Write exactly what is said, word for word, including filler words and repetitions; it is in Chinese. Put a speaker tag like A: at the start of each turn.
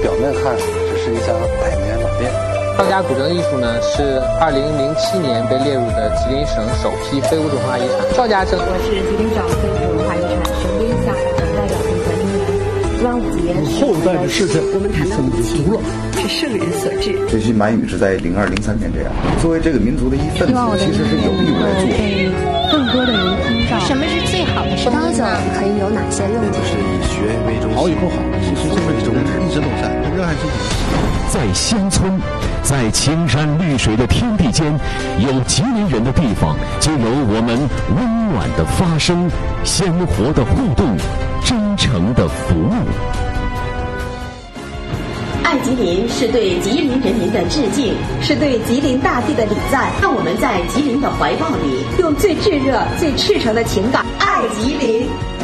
A: 表面看只是一家百年老店。
B: 赵家古镇艺术呢，是二零零七年被列入的吉林省首批非物质文化遗产。赵家镇，
C: 我是吉林省非物质文化遗产省编项目的代表工作人员。端午节，
D: 后代的事情，
C: 我们谈的五行是圣人所制。
E: 这些满语是在零二零三年这样。作为这个民族的一份子，其实是有义务来做。
C: 被更多的人听到，
F: 什么是最好的声音呢？
G: 可以有哪些用途？
H: 是以学为中心，
D: 好以后好，其实这为宗旨，
H: 一直都在，热爱生活。
I: 在乡村，在青山绿水的天地间，有吉林人的地方，就有我们温暖的发声、鲜活的互动、真诚的服务。
J: 爱吉林是对吉林人民的致敬，
K: 是对吉林大地的礼赞。
J: 让我们在吉林的怀抱里，
K: 用最炙热、最赤诚的情感
J: 爱吉林。